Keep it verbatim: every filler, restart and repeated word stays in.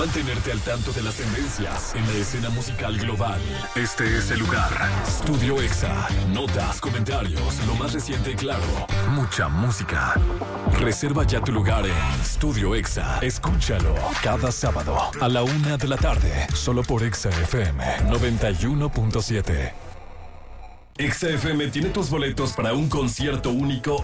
mantenerte al tanto de las tendencias en la escena musical global. Este es el lugar. Studio Exa. Notas, comentarios, lo más reciente y claro. Mucha música. Reserva ya tu lugar en Studio Exa. Escúchalo cada sábado a la una de la tarde. Solo por Exa F M noventa y uno punto siete. Exa F M tiene tus boletos para un concierto único